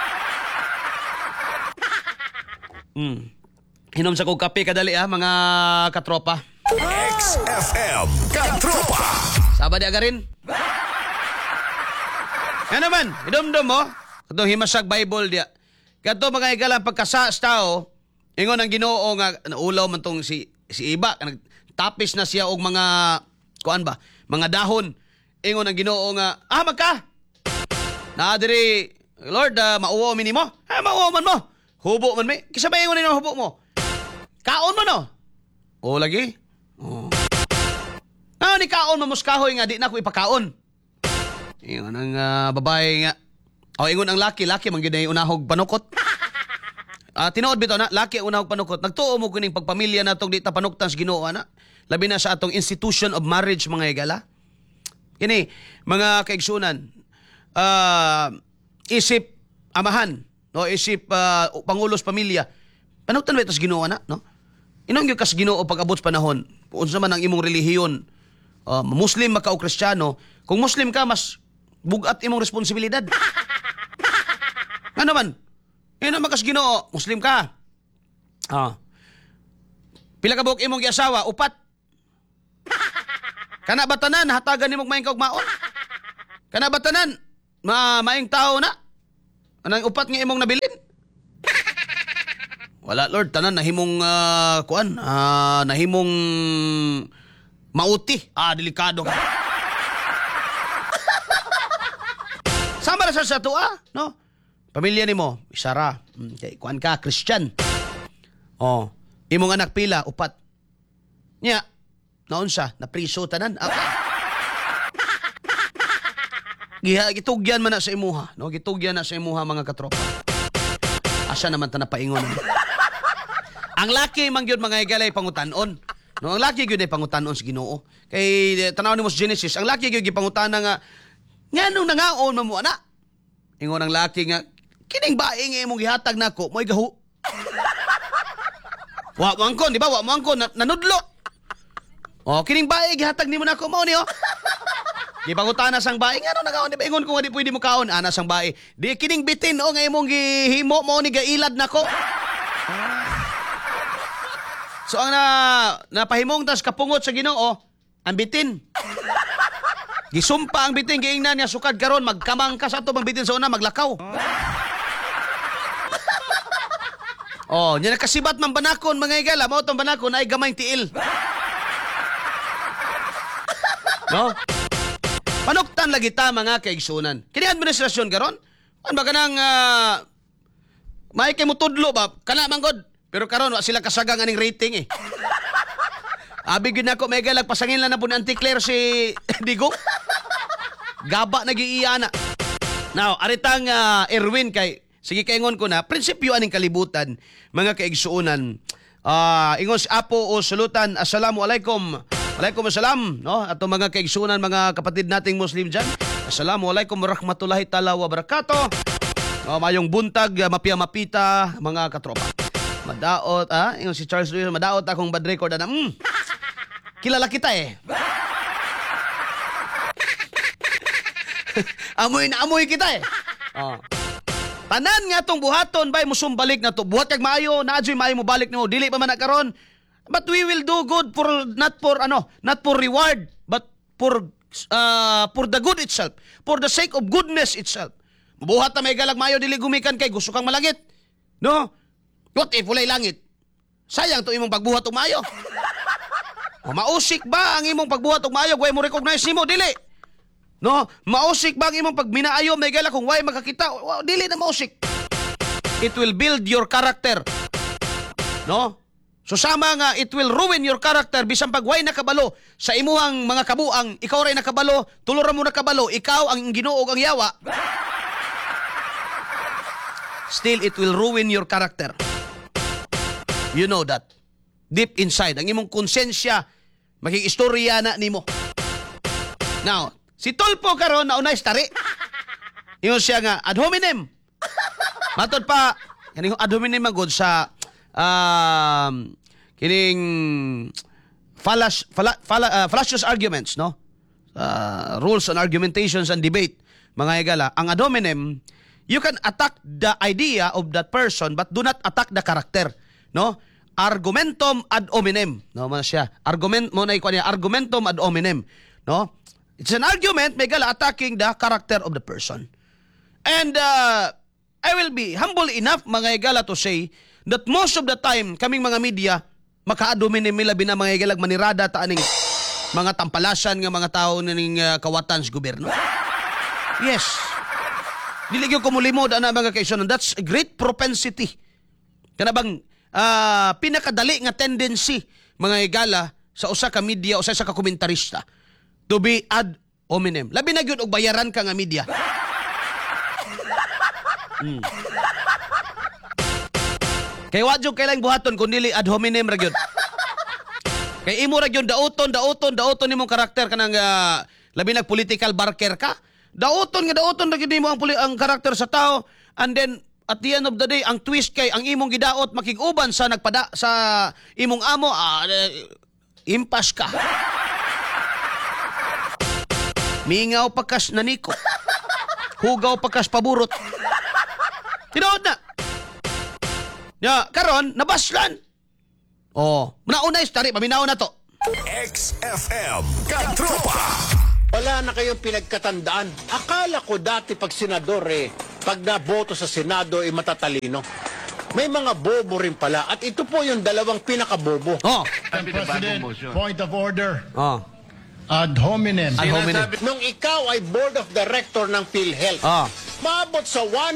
Speaker 2: Hmm. Inom sa kong kape kadali ah, mga katropa.
Speaker 1: X F M Katropa.
Speaker 2: Sabad agarin. Ano man, idumdum mo. Katong himasag Bible dia. Kato mga igalang pagkasa sa tao, ingon ang Ginoo nga naulaw man tong si si iba kanang tapis na siya og mga kuan ba, mga dahon. Ingon ang Ginoo nga, ah magka. Na diri, Lord, uh, mauwo mi nimo. Ah, mauwo man mo. Hubo man mi. Kisa ba ingon nino hubo mo? Kaon mo no. O lagi. Oh. Ah, ni kaon mo muskahoy nga di na ko ipakaon. Ingon ang uh, babae nga. O ingon ang laki, laki man gyud ay unahog panukot. Ah, tinuod bitaw na, laki unahog panukot. Nagtuo mo kuning pagpamilya natong di ta panuktan sa Ginoo ana. Labi na sa atong institution of marriage mga igala. Kini mga kaigsunan, uh, isip amahan, no, isip uh, pangulos pamilya. Panuktan ba ito sa Ginoo ana, no? Inong yung kas Ginoo pag-abot panahon, unsa man ang imong relihiyon, uh, Muslim maka o Kristiyano, kung Muslim ka mas bugat imong responsibilidad. Ano man? Ino makas Ginoo, Muslim ka. Ah. Pila ka buok imong giasawa, upat. Kana batanan hatagan nimo maayong kaugmaon. Kana batanan ma maayong tao na. Anang upat nga imong nabilin. Wala Lord, tanan nahimong uh, kuan, uh, nahimong mauti. Ah, delikado ka. Sama ra sa sa tuwa, no? Pamilya nimo, isara. Okay, kuan ka, Christian. Oh, imong anak pila, upat. Nya, naon siya, napriso tanan. Ah. Giha, gitugyan man na sa imuha, no? Gitugyan na sa imuha mga katropa. Asa naman ta napaingon. Ang laki man gyud mga igalay pangutan-on. No, ang laki gyud ay pangutan-on sa Ginoo. Kay tanaw nimo sa Genesis, ang laki gyud gipangutana nga nganong nangaon man mo ana? Ingon ang laki nga kining bae nga imong gihatag nako, mo'y gahu. Wa mo angkon, di ba? Wa mo angkon na, nanudlo. Oh, kining bae gihatag nimo nako mao ni oh. Gipangutana sang bae ngano nangaon di ba ingon ko nga di pwede mo kaon ana sang bae. Di kining bitin oh nga imong gihimo mao ni gailad nako. So ang na napahimong tas kapungot sa Ginoo, ang bitin. Gisumpa ang bitin giingnan niya sukad karon magkamang ka sa ato bang bitin sa una maglakaw. Oh, nya nakasibat man banakon mga igala, mao tong banakon ay gamay tiil. No? Panuktan lagi ta mga kaigsunan. Kini administrasyon karon, an ba kanang uh, may kay mutudlo ba kana man god. Pero karon wa sila kasagang aning rating eh. Abi gyud nako may galag pasangin lang na po ni Auntie Claire si Digo. Gaba nagiiya na. Now, aritang uh, Erwin kay sige kaingon ko na prinsipyo aning kalibutan mga kaigsuonan. Ah, uh, ingon si Apo o sulutan. Assalamualaikum. Alaikum assalam, no? Ato mga kaigsuonan, mga kapatid nating Muslim diyan. Assalamualaikum warahmatullahi taala wabarakatuh. Oh, mayong buntag mapia-mapita mga katropa. Madaot, ah, yung si Charles Lewis, madaot akong bad record na, mm, kilala kita eh. Amoy na amoy kita eh. Oh. Tanan nga tong buhaton, bay, musumbalik na to. Buhat kag maayo, naadyo'y maayo mo balik nimo. Dili pa man na karon. But we will do good for, not for, ano, not for reward, but for, uh, for the good itself. For the sake of goodness itself. Buhat na may galag maayo, dili gumikan kay, gusto kang malangit. No? What if walay langit? Sayang to imong pagbuhat og maayo. O mausik ba ang imong pagbuhat og maayo way mo recognize nimo dili? No, mausik ba ang imong pagminaayo may gala kung way makakita? Wow, dili na mausik. It will build your character. No? So sama nga, it will ruin your character bisan pag way nakabalo sa imuhang mga kabuang, ikaw ray nakabalo, tulura mo nakabalo, ikaw ang Ginoo ug ang yawa. Still, it will ruin your character. You know that. Deep inside, ang imong konsensya, maging-istorya na nimo. Now, si Tulpo karon na unay stari. Ingon siya nga, ad hominem. Matod pa, kaning ad hominem magod sa um, kining fallacious, uh, fallacious arguments, no? Uh, rules on argumentations and debate, mga higala. Ang ad hominem, you can attack the idea of that person but do not attack the character, no? Argumentum ad hominem, no? Mana siya? Argument mo na ikuan niya, argumentum ad hominem, no? It's an argument, may gala, attacking the character of the person. And uh, I will be humble enough, mga higala, to say that most of the time, kaming mga media, maka-domine nila bina mga higalag manirada ta aning mga tampalasan nga mga tao ning uh, kawatan sa gobyerno. Yes. Dili gyud ko mulimod ana mga kaisonon. That's a great propensity. Kana bang uh, pinakadali nga tendency mga higala sa usa ka media o sa usa ka komentarista to be ad hominem. Labi na gyud og bayaran ka nga media. Hmm. Kay wadyo kailang buhaton kung dili ad hominem ra gyud. Kay imo ra gyud dauton, dauton, dauton nimong karakter kanang uh, labi nag political barker ka. Dauton nga dauton ra gyud nimo ang ang karakter sa tao, and then at the end of the day ang twist kay ang imong gidaot makig-uban sa nagpada sa imong amo, uh, impas ka. Mingaw pagkas naniko. Hugaw pagkas paburot. Tinuod na. Ya, karon nabaslan. Oh, nauna istari paminaw na to.
Speaker 1: X F M Katropa.
Speaker 5: Wala na kayong pinagkatandaan. Akala ko dati pag senador eh, pag naboto sa Senado ay eh, matatalino. May mga bobo rin pala. At ito po yung dalawang pinakabobo.
Speaker 2: Oh.
Speaker 6: President, point of order.
Speaker 2: Oh.
Speaker 6: Ad hominem.
Speaker 2: Ad hominem.
Speaker 5: Nung ikaw ay board of director ng PhilHealth,
Speaker 2: Ah.
Speaker 5: maabot sa one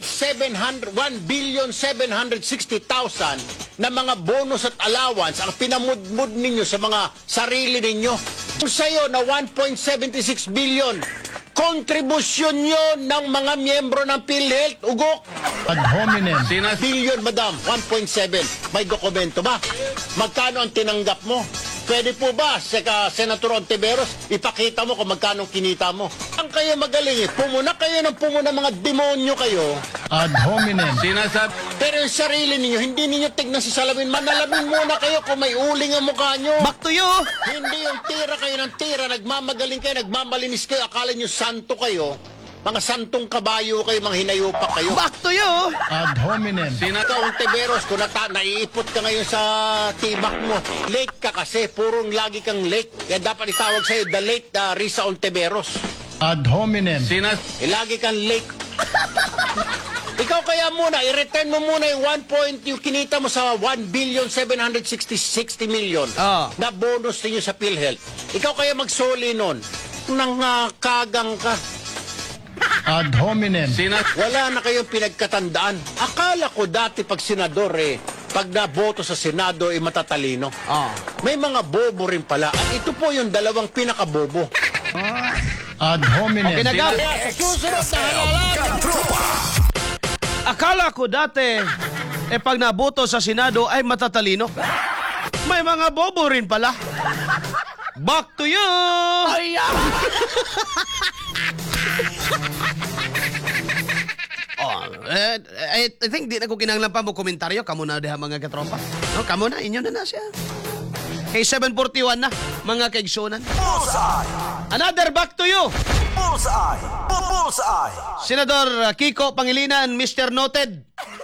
Speaker 5: billion seven hundred sixty thousand na mga bonus at allowance ang pinamudmud ninyo sa mga sarili ninyo. Kung sa'yo na one point seven six billion, kontribusyon nyo ng mga miyembro ng PhilHealth, ugok.
Speaker 6: Ad hominem.
Speaker 5: Billion, madam, one point seven. May dokumento ba? Magkano ang tinanggap mo? Pwede po ba, Seka, Senator Ontiveros, ipakita mo kung magkano kinita mo? Ang kayo magaling eh, pumuna kayo ng pumuna, mga demonyo kayo.
Speaker 6: Ad hominem.
Speaker 5: Pero yung sarili ninyo, hindi ninyo tignan sa salamin. Manalamin muna kayo kung may uling ang mukha nyo.
Speaker 2: Back to you.
Speaker 5: Hindi yung tira kayo ng tira, nagmamagaling kayo, nagmamalinis kayo, akala nyo santo kayo. Mga santong kabayo kayo, mga hinayupak kayo.
Speaker 2: Back to you.
Speaker 6: Ad hominem.
Speaker 5: Senator Ontiveros, kung nata, naiipot ka ngayon sa tibak mo, late ka kasi, purong lagi kang late. Kaya dapat itawag sa'yo, the late uh, Risa Ontiveros.
Speaker 6: Ad hominem.
Speaker 5: Eh, lagi kang late. Ikaw kaya muna, i-return mo muna yung one point, yung kinita mo sa one billion seven hundred sixty million
Speaker 2: Ah.
Speaker 5: na bonus ninyo sa PhilHealth. Ikaw kaya magsoli nun, nang uh, kagang ka.
Speaker 6: Ad hominem.
Speaker 5: Wala na kayong pinagkatandaan. Akala ko dati pag senador eh, pag naboto sa Senado ay eh, matatalino.
Speaker 2: Ah.
Speaker 5: May mga bobo rin pala. At ito po yung dalawang pinakabobo.
Speaker 6: Ad hominem.
Speaker 2: Okay na gab.
Speaker 5: Kaya sa susunod na halalan,
Speaker 1: Katropa.
Speaker 2: Akala ko dati eh pag naboto sa Senado ay matatalino. May mga bobo rin pala. Back to you. Ay, oh, eh, I, I think di na ko kinahanglan pa mo komentaryo. Kamo na diha mga katropa. No, kamo na, inyo na na siya. Kay seven forty-one na, mga kaigsunan.
Speaker 3: Bullseye.
Speaker 2: Another back to you.
Speaker 3: Bullseye. Bullseye.
Speaker 2: Senador Kiko Pangilinan, Mister Noted.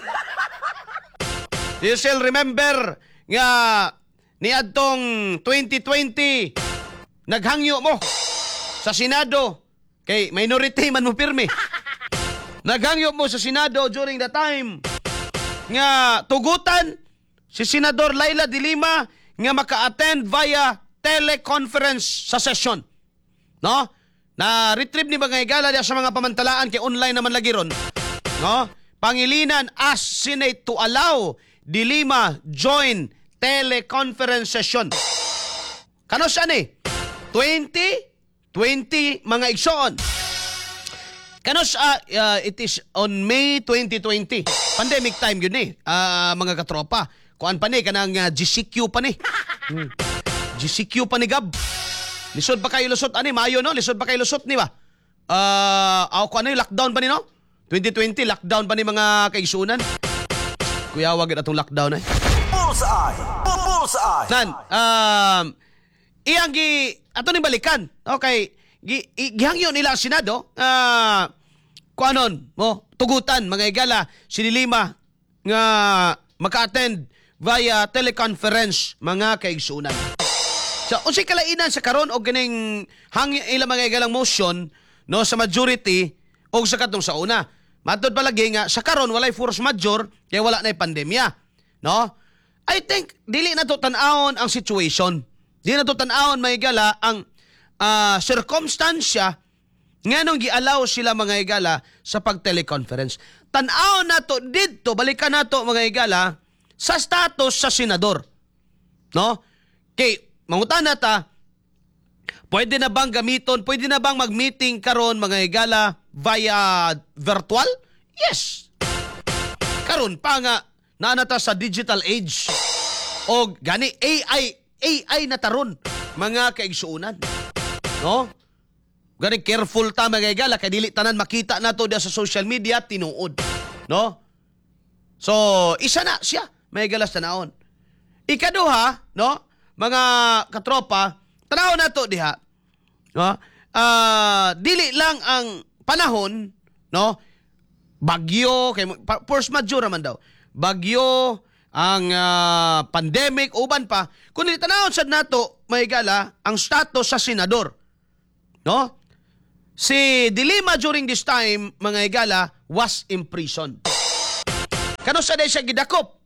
Speaker 2: You shall remember nga ni adtong twenty twenty naghangyo mo sa Senado kay minority man mo pirmi. Naghangyo mo sa Senado during the time nga tugutan si Senador Laila de Lima nga maka-attend via teleconference sa session. No? Na retrieve ni mga higala sa mga pamantalaan kay online naman lagi ron. No? Pangilinan asked Senate to allow de Lima join teleconference session. Kano siya ni? twenty, twenty mga igsoon. Kano siya, uh, it is on May twenty twenty. Pandemic time yun eh, uh, mga katropa. Kuan pa ni, kanang uh, G C Q pa ni. Hmm. G C Q pa ni Gab. Lisod pa kayo lusot, ani, Mayo no? Lisod pa kayo lusot ni ba? Uh, ako ano yung lockdown pa ni no? twenty twenty, lockdown pa ni mga kaigsunan. Kuya, wag na itong lockdown eh.
Speaker 3: Bullseye. Bullseye.
Speaker 2: Nan, um, iyang gi, ato ni balikan. Okay, gi, i- gihangyo nila ang Senado, ah, uh, kuanon, mo, tugutan, mga igala, sinilima, nga maka-attend via teleconference, mga kaigsunan. So, unsay kalainan sa karon o ganing hangyo ilang mga igalang motion, no, sa majority, o sa katong sa una. Matod palagi nga, sa karon walay force major, kaya wala na pandemya. No? I think, dili na to tan-awon ang situation. Dili na to tan-awon, mga igala, ang uh, circumstansya nga nung gi-allow sila, mga igala, sa pag-teleconference. Tan-awon na to dito, balikan na to, mga igala, sa status sa senador. No? Kay, mangutan na ta, pwede na bang gamiton, pwede na bang mag-meeting karon, mga igala, via virtual? Yes. Karon pa nga, naanata sa digital age. O gani, A I, A I na taron, mga kaigsuunan. No? Gani, careful ta, mga igala, kay dili tanan makita na to sa social media, tinuod. No? So, isa na siya, mga igala sa naon. Ikaduha, no? Mga katropa, tanaw na to diha. No? Uh, dili lang ang panahon, no? Bagyo, kay force majeure man daw. Bagyo, ang uh, pandemic, uban pa. Kung dili tanaw sad nato, mahigala, ang status sa senador. No? Si Dilima during this time, mga higala, was in prison. Kano sa day siya gidakop?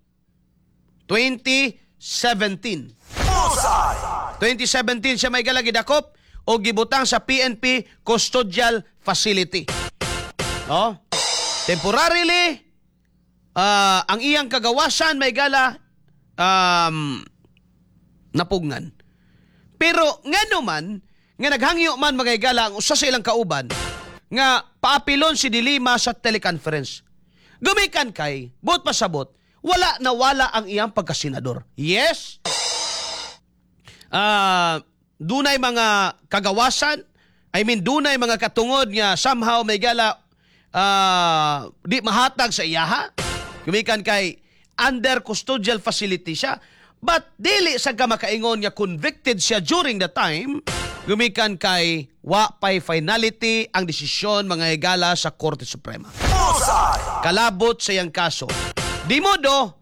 Speaker 2: twenty seventeen.
Speaker 3: Bullseye.
Speaker 2: twenty seventeen siya may gala gidakop o gibutang sa P N P Custodial Facility. No? Temporarily, uh, ang iyang kagawasan may gala um, napugnan. Pero nga naman, nga naghangyo man mga igala ang usa sa ilang kauban, nga paapilon si Dilima sa teleconference. Gumikan kay, buot pasabot, wala na wala ang iyang pagkasenador. Yes, uh, dunay mga kagawasan, I mean, dunay mga katungod nga somehow may gala uh, di mahatag sa iyaha. Gumikan kay under custodial facility siya. But dili sa kamakaingon nga convicted siya during the time, gumikan kay wa pay finality ang desisyon mga higala sa Korte Suprema.
Speaker 3: Bullseye.
Speaker 2: Kalabot sa iyang kaso. Di modo,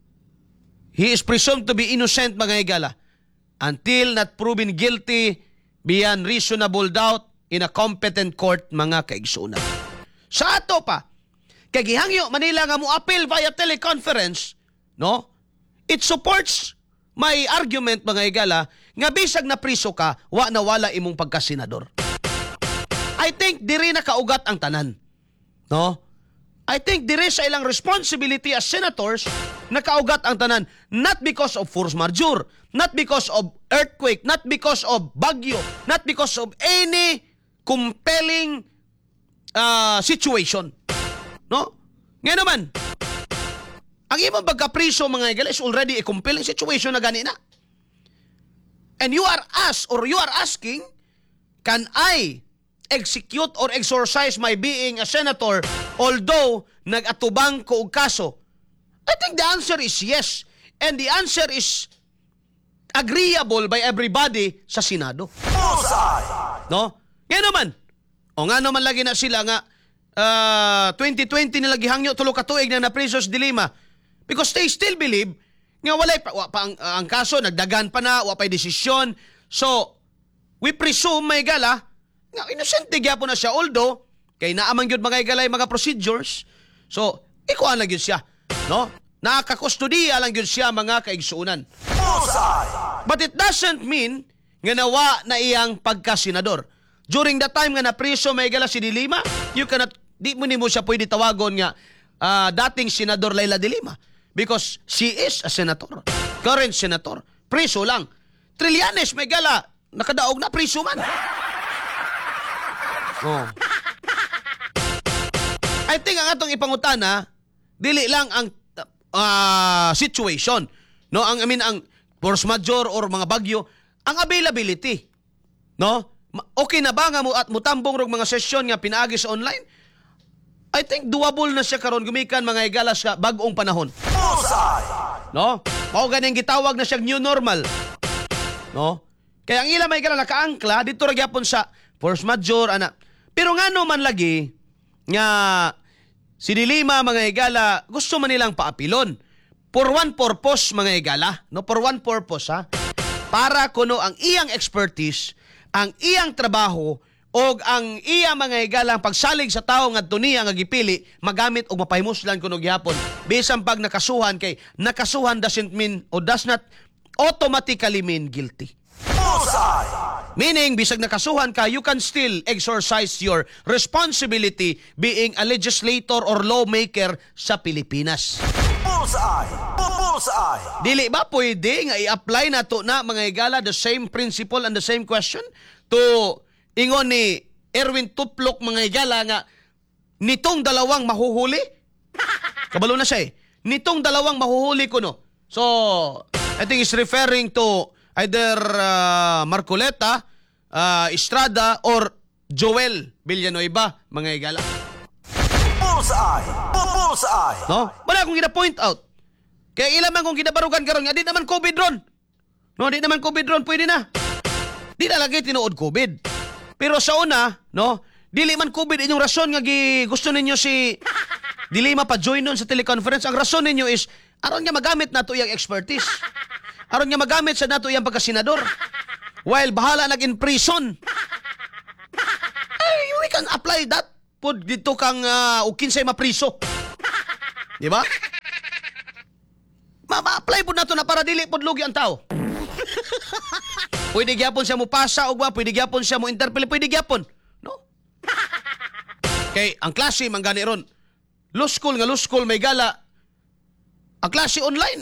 Speaker 2: he is presumed to be innocent mga higala until not proven guilty beyond reasonable doubt in a competent court mga kaigsunan. Sa ato pa, kay gihangyo Manila nga mo appeal via teleconference, no? It supports my argument mga higala nga bisag na priso ka, wa na wala imong pagkasenador. I think diri na kaugat ang tanan. No? I think diri sa ilang responsibility as senators na kaugat ang tanan, not because of force majeure, not because of earthquake, not because of bagyo, not because of any compelling uh, situation. No? Ngayon naman, ang imong pagkapriso mga higala is already a compelling situation na gani na. And you are asked or you are asking, can I execute or exercise my being a senator although nag-atubang ko og kaso? I think the answer is yes. And the answer is agreeable by everybody sa Senado.
Speaker 3: Bullseye.
Speaker 2: No? Ngayon naman, o nga naman lagi na sila nga uh, twenty twenty nila gihangyo tulo ka tuig na napriso sa Dilima because they still believe nga walay pa, wa pa ang, ang kaso, nagdagan pa na, wa pa'y desisyon. So, we presume may gala, nga inosente gyapon na siya, although, kay naamang yun mga igalay mga procedures. So, ikuha lang yun siya. No? Nakakustodiya lang yun siya mga kaigsuunan.
Speaker 3: Bullseye.
Speaker 2: But it doesn't mean nga nawa na iyang pagkasenador. During the time nga napriso may gala si Dilima, you cannot, di mo ni mo siya pwede tawagon nga uh, dating Senador Laila de Lima. Because she is a senator. Current senator. Priso lang. Trillanes, may gala. Nakadaog na, priso man. Oh. I think ang atong ipangutana, dili lang ang uh, situation. No, ang I mean ang force majeure or mga bagyo, ang availability. No? Okay na ba nga mo at mutambong rog mga session nga pinaagi sa online? I think doable na siya karon gumikan mga higala sa bag-ong panahon.
Speaker 3: Bullseye.
Speaker 2: No? Mao ganing gitawag na siya new normal. No? Kaya ang ila may higala nakaangkla dito ra gyapon sa force majeure ana. Pero ngano man lagi nga si Dilima mga higala gusto man nilang paapilon for one purpose mga higala, no, for one purpose ha, para kuno ang iyang expertise, ang iyang trabaho o ang iyang mga higalang pagsalig sa tao nga tuniya nga gipili magamit og mapahimuslan kuno gihapon bisan pag nakasuhan kay nakasuhan doesn't mean or does not automatically mean guilty.
Speaker 3: Bullseye.
Speaker 2: Meaning, bisag nakasuhan ka, you can still exercise your responsibility being a legislator or lawmaker sa Pilipinas.
Speaker 3: Bullseye. Bullseye.
Speaker 2: Dili ba pwede nga i-apply na to na mga higala the same principle and the same question to ingon ni Erwin Tuplok mga higala nga nitong dalawang mahuhuli? Kabalo na siya eh. Nitong dalawang mahuhuli ko no. So, I think he's referring to either uh, Marcoleta, uh, Estrada, or Joel Villanueva, mga higala.
Speaker 3: Bullseye. Bullseye.
Speaker 2: No? Wala akong gina-point out. Kaya ilan man kung ginabarugan karon nga, di naman COVID ron. No, di naman COVID ron, pwede na. Di na lagi tinuod COVID. Pero sa una, no, dili man COVID inyong rason nga gi gusto ninyo si Dilima pa join nun sa teleconference. Ang rason ninyo is, aron nga magamit nato iyang expertise. Aron nga magamit sa nato iyang pagkasenador. While bahala nag-in prison. Ay, we can apply that. Pud dito kang uh, ukinsay mapriso. Di ba? Ma-apply po na to na para dili po lugi ang tao. Pwede gyapon siya mo pasa o ba? Pwede gyapon siya mo interpel. Pwede gyapon. No? Kay ang klase man gani ron. Law school nga law school may gala. Ang klase online.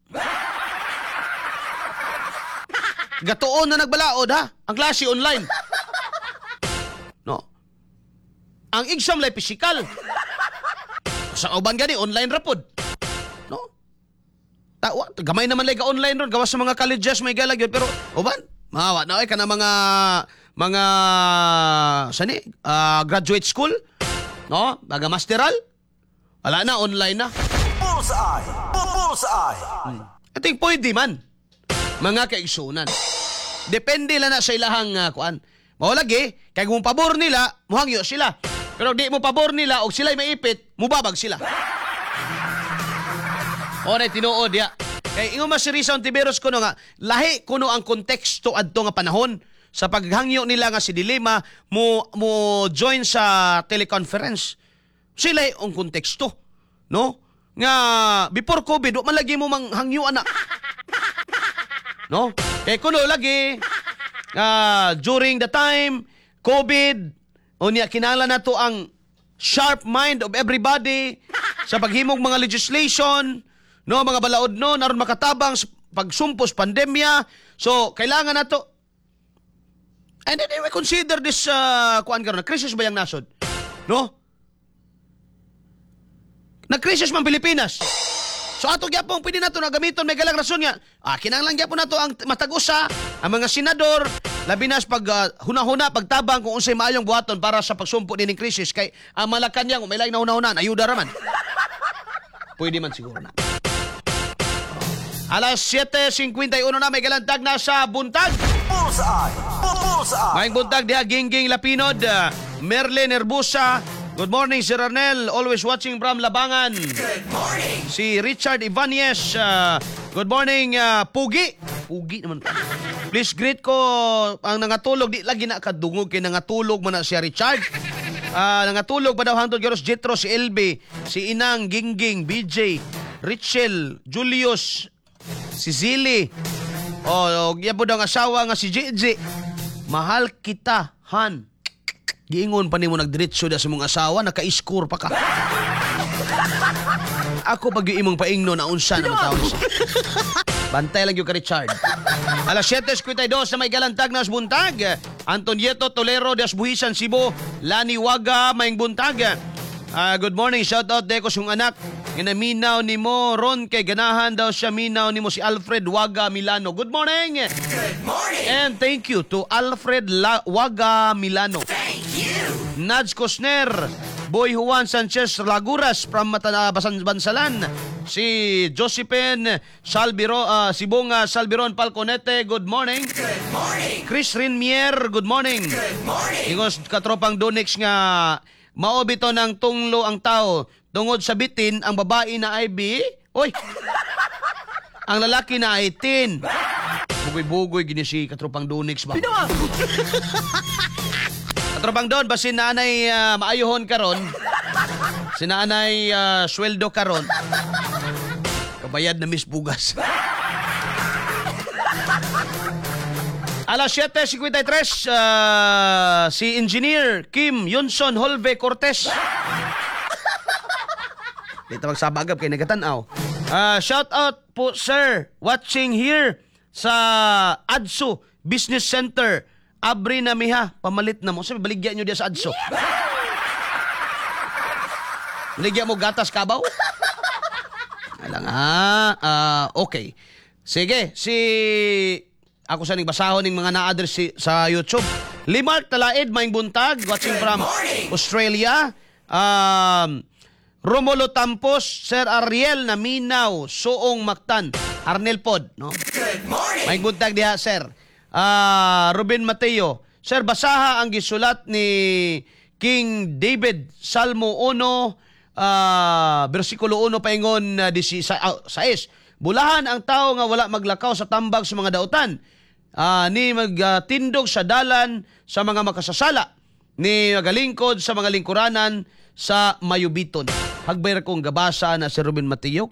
Speaker 2: Gatuon na nagbalaod ha. Ang klase online. No. Ang exam lay physical. Sa uban gani online rapod. No. Tawa, gamay naman lay ka online ron gawas sa mga colleges may galag yun pero uban mawa na ay kana mga mga sani uh, graduate school no baga masteral wala na online na.
Speaker 3: Bullseye. Bullseye.
Speaker 2: Hmm. I think pwede man mga kaigsunan. Depende lang na sa ilahang uh, kuan. Mao lagi kay kung pabor nila muhangyo sila. Pero di mo pabor nila og sila'y maipit, mubabag sila. O na tinuod ya. Kay ingon mas si Risa Ontiveros kuno nga lahi kuno ang konteksto adto nga panahon sa paghangyo nila nga si Dilima mo mo join sa teleconference. Sila ang konteksto, no? Nga before COVID wa man lagi mo manghangyo ana. No? Kay kuno lagi uh, during the time COVID unya kinahanglan nato ang sharp mind of everybody sa paghimog mga legislation, no, mga balaod no aron makatabang sa pagsumpos pandemya. So kailangan nato and then we consider this uh, kuan karon na crisis ba yang nasod, no? Nag-crisis man Pilipinas. So ato gyapon pwede nato na gamiton may galang rason nga. Ah kinahanglan gyapon nato ang matagusa ang mga senador labi na pag uh, hunahuna pagtabang kung unsay maayong buhaton para sa pagsumpo dining krisis kay ang Malacanang may lain na hunahuna ayuda ra man. Pwede man siguro na. Alas siete fifty-one na may galantag na sa buntag.
Speaker 3: Bullseye. Bullseye.
Speaker 2: Maayong buntag diha Gingging Lapinod, uh, Merlin Herbusa. Good morning, Sir Arnel. Always watching from Labangan. Good morning. Si Richard Ibanez. Uh, good morning, uh, Pugi. Pugi naman. Please greet ko ang nangatulog. Di lagi na kadungog kay nangatulog man na siya Richard. Uh, nangatulog pa daw hangtod gyud Jetro, si L B, si Inang, Gingging, B J, Richel, Julius, si Zili. O, oh, yan po daw ang asawa nga si J J. Mahal kita, Han. Giingon pa nimo nagdiretso da sa mong asawa, naka-score pa ka. Ako pag yung imong paingno na unsa naman tawag siya. Bantay lang yung ka Richard. Alas siyete fifty-two na may galantag na buntag. Antonieto Tolero de Asbuhisan Cebu, Lani Waga maing buntag. Ah, good morning, shout out de ko sung anak. Ginaminaw nimo ron kay ganahan daw siya minaw nimo si Alfred Waga Milano. Good morning.
Speaker 1: Good morning.
Speaker 2: And thank you to Alfred La- Waga Milano.
Speaker 1: Thank you.
Speaker 2: Nads Cosner, Boy Juan Sanchez Laguras from Matana Basan Bansalan. Si Josephine Salbiro, uh, si Bunga Salbiron Palconete, good morning.
Speaker 1: Good morning.
Speaker 2: Chris Rinmier, good morning.
Speaker 1: Good morning.
Speaker 2: Ingos katropang Donix nga maobito ng tunglo ang tao tungod sa bitin ang babae na I B. Oy. Ang lalaki na eighteen. Bugoy-bugoy gini si katropang Donix ba? Katropang Don, ba si nanay uh, maayohon karon? Si nanay uh, sweldo karon? Kabayad na Miss Bugas. Alas siyete fifty-three, uh, si Engineer Kim Yunson Holve Cortez. Dito magsabagab kay nagatanaw. Uh, shout out po sir, watching here sa Adso Business Center. Abri na miha, pamalit na mo. Sabi, baligyan nyo diya sa Adso. Baligyan mo gatas kabaw? Alang ah, uh, okay. Sige, si... Ako sa nagbasahon ng mga na-address si, sa YouTube. Limart Talaid, Maing Buntag, watching from Australia. Um, Romulo Tampos, Sir Ariel Naminaw, Suong Mactan, Arnel Pod. No?
Speaker 1: Good morning.
Speaker 2: Maing Buntag diha, Sir. Uh, Ruben Mateo, Sir, basaha ang gisulat ni King David, Salmo one, uh, versikulo one, paingon uh, six. Bulahan ang tao nga wala maglakaw sa tambag sa mga dautan, uh, ni magtindog uh, sa dalan sa mga makasasala, ni magalingkod sa mga lingkuranan sa mayubiton. Hagbayar kong gabasa na si Ruben Mateo.